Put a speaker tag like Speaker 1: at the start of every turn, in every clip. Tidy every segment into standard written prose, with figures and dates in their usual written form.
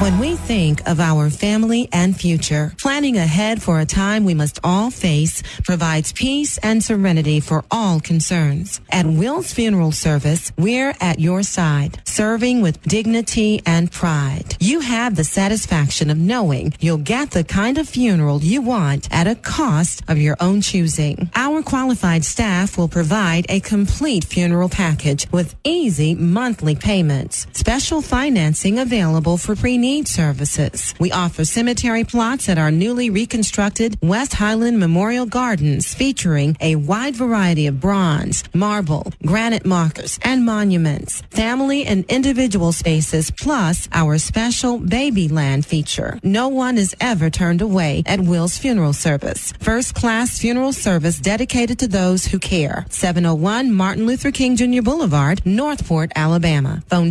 Speaker 1: When we think of our family and future, planning ahead for a time we must all face provides peace and serenity for all concerns. At Will's Funeral Service, we're at your side, serving with dignity and pride. You have the satisfaction of knowing you'll get the kind of funeral you want at a cost of your own choosing. Our qualified staff will provide a complete funeral package with easy monthly payments. Special financing available for pre-need services. We offer cemetery plots at our newly reconstructed West Highland Memorial Gardens, featuring a wide variety of bronze, marble, granite markers, and monuments, family and individual spaces, plus our special baby land feature. No one is ever turned away at Will's Funeral Service. First-class funeral service dedicated to those who care. 701 Martin Luther King Jr. Boulevard, Northport, Alabama. Phone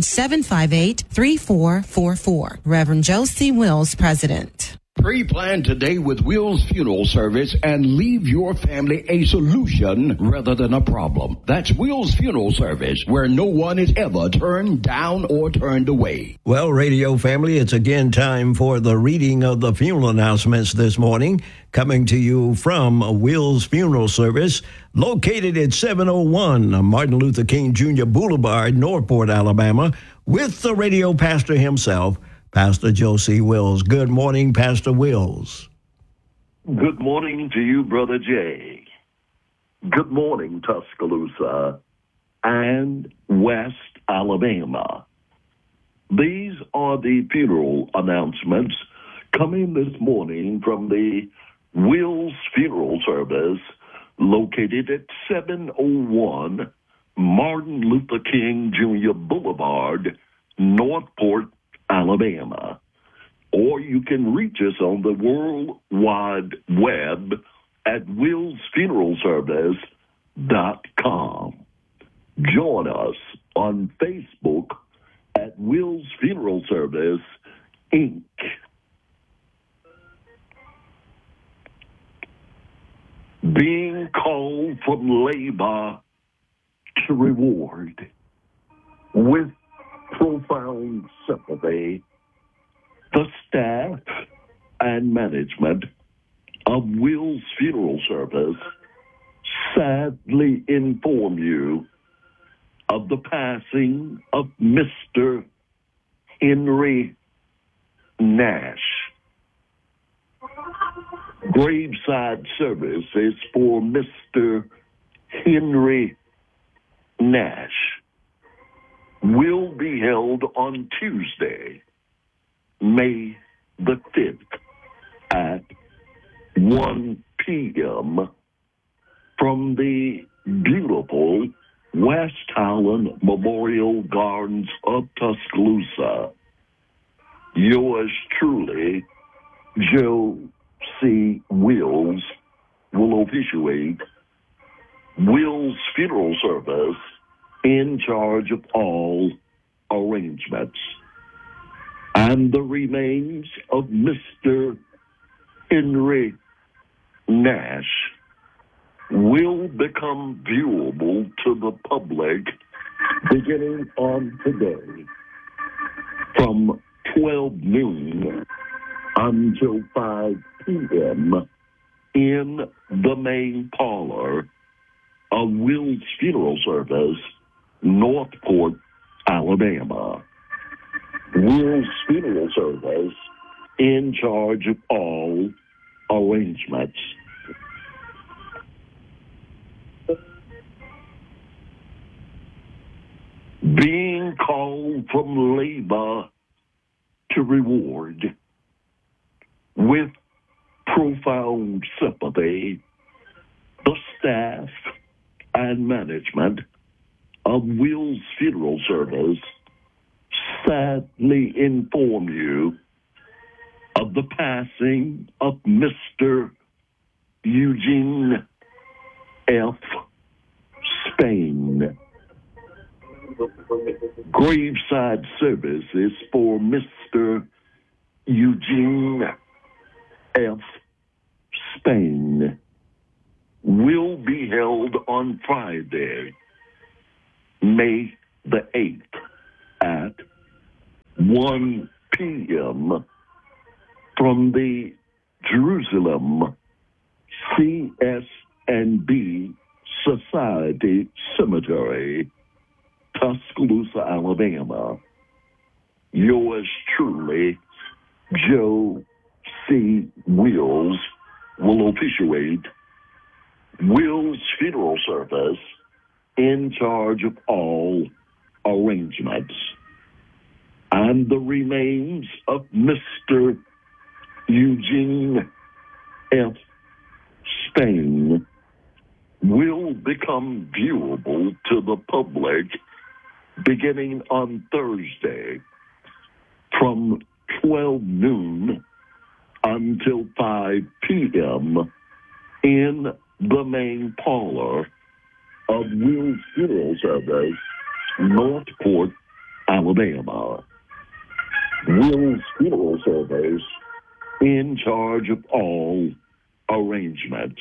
Speaker 1: 758-3444. Reverend Josie Wills, President.
Speaker 2: Pre-plan today with Will's Funeral Service and leave your family a solution rather than a problem. That's Will's Funeral Service, where no one is ever turned down or turned away.
Speaker 3: Well, radio family, it's again time for the reading of the funeral announcements this morning, coming to you from Will's Funeral Service, located at 701 Martin Luther King Jr. Boulevard, Northport, Alabama, with the radio pastor himself, Pastor Josie Wills. Good morning, Pastor Wills.
Speaker 4: Good morning to you, Brother Jay. Good morning, Tuscaloosa and West Alabama. These are the funeral announcements coming this morning from the Wills Funeral Service, located at 701 Martin Luther King Jr. Boulevard, Northport, Alabama. Or you can reach us on the World Wide Web at willsfuneralservice.com. Join us on Facebook at Will's Funeral Service, Inc. Being called from labor to reward. With profound sympathy, the staff and management of Will's Funeral Service sadly inform you of the passing of Mr. Henry Nash. Graveside services for Mr. Henry Nash will be held on Tuesday, May the 5th at 1 p.m. from the beautiful West Highland Memorial Gardens of Tuscaloosa. Yours truly, Joe C. Wills, will officiate Will's Funeral Service in charge of all arrangements. And the remains of Mr. Henry Nash will become viewable to the public beginning on today from 12 noon until 5 p.m. in the main parlor of Will's Funeral Service, Northport, Alabama. Will's Funeral Service in charge of all arrangements. Being called from labor to reward. With profound sympathy, the staff and management of Will's Funeral Service sadly inform you of the passing of Mr. Eugene F. Spain. Graveside services for Mr. Eugene F. Spain will be held on Friday, May the 8th at 1 p.m. from the Jerusalem CS&B Society Cemetery, Tuscaloosa, Alabama. Yours truly, Joe C. Wills, will officiate Will's funeral service in charge of all arrangements. And the remains of Mr. Eugene F. Spain will become viewable to the public beginning on Thursday from 12 noon until 5 p.m. in the main parlor of Will's Funeral Service, Northport, Alabama. Will's Funeral Service in charge of all arrangements.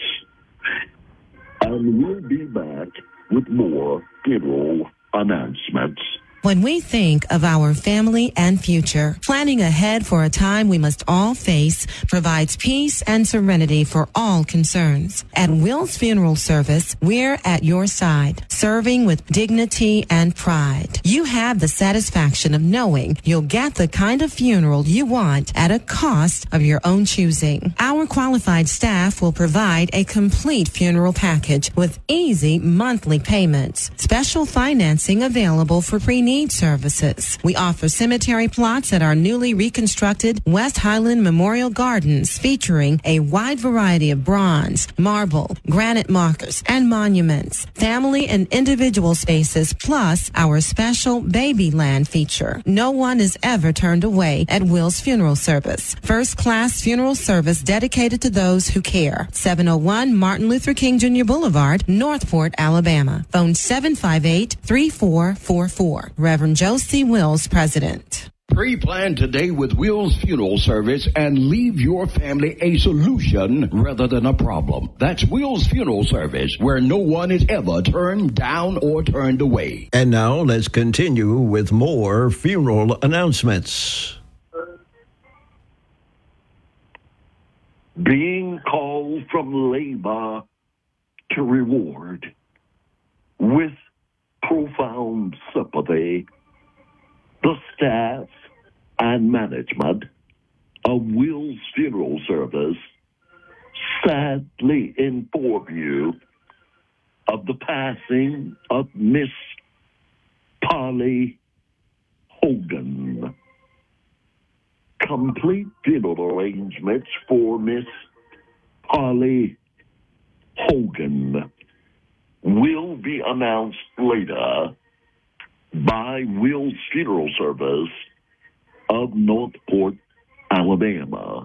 Speaker 4: And we'll be back with more funeral announcements.
Speaker 1: When we think of our family and future, planning ahead for a time we must all face provides peace and serenity for all concerns. At Will's Funeral Service, we're at your side, serving with dignity and pride. You have the satisfaction of knowing you'll get the kind of funeral you want at a cost of your own choosing. Our qualified staff will provide a complete funeral package with easy monthly payments. Special financing available for pre-need services. We offer cemetery plots at our newly reconstructed West Highland Memorial Gardens, featuring a wide variety of bronze, marble, granite markers, and monuments, family and individual spaces, plus our special baby land feature. No one is ever turned away at Will's Funeral Service. First-class funeral service dedicated to those who care. 701 Martin Luther King Jr. Boulevard, Northport, Alabama. Phone 758-3444. Reverend Joe C. Wills, President.
Speaker 2: Pre-plan today with Will's Funeral Service and leave your family a solution rather than a problem. That's Will's Funeral Service, where no one is ever turned down or turned away.
Speaker 3: And now let's continue with more funeral announcements.
Speaker 4: Being called from labor to reward with profound sympathy, the staff and management of Will's Funeral Service sadly inform you of the passing of Miss Polly Hogan. Complete funeral arrangements for Miss Polly Hogan will be announced later by Will's Funeral Service of Northport, Alabama.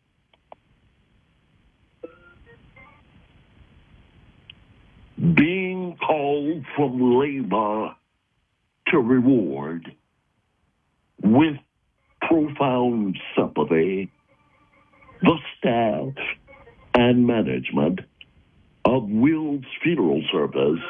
Speaker 4: Being called from labor to reward with profound sympathy, the staff and management of Will's Funeral Service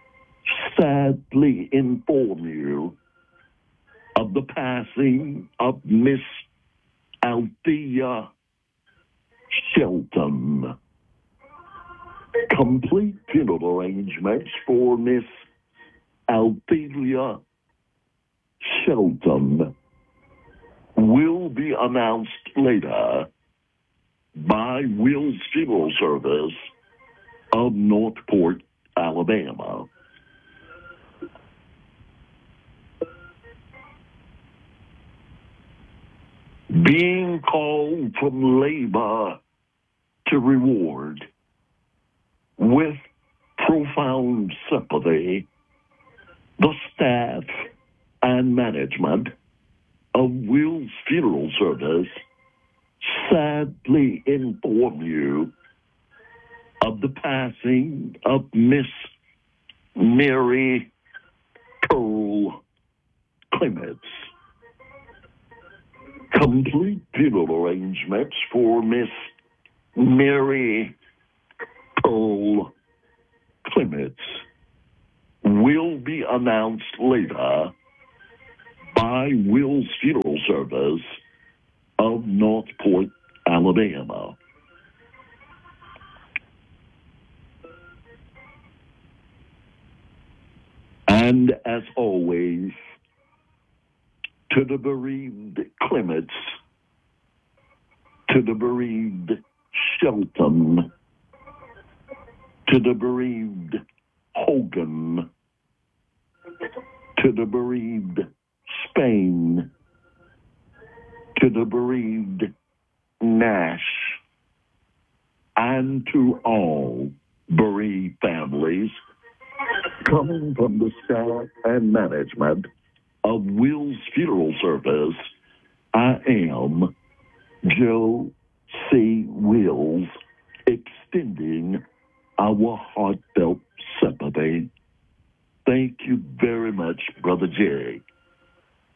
Speaker 4: sadly inform you of the passing of Miss Althea Shelton. Complete funeral arrangements for Miss Althea Shelton will be announced later by Will's Funeral Service of Northport, Alabama. Being called from labor to reward with profound sympathy, the staff and management of Will's Funeral Service sadly inform you of the passing of Miss Mary Pearl Clements. Complete funeral arrangements for Miss Mary Pearl Clements will be announced later by Will's Funeral Service of Northport, Alabama. And as always, to the bereaved Clements, to the bereaved Shelton, to the bereaved Hogan, to the bereaved Spain, to the bereaved Nash, and to all bereaved families, coming from the staff and management of Will's Funeral Service,